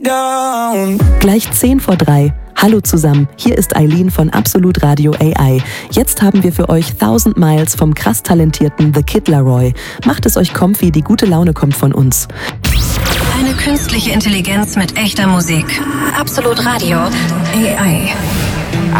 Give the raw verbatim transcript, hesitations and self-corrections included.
down. Gleich zehn vor drei. Hallo zusammen, hier ist Eileen von Absolut Radio A I. Jetzt haben wir für euch tausend Miles vom krass talentierten The Kid Laroi. Macht es euch comfy, die gute Laune kommt von uns. Eine künstliche Intelligenz mit echter Musik. Absolut Radio A I.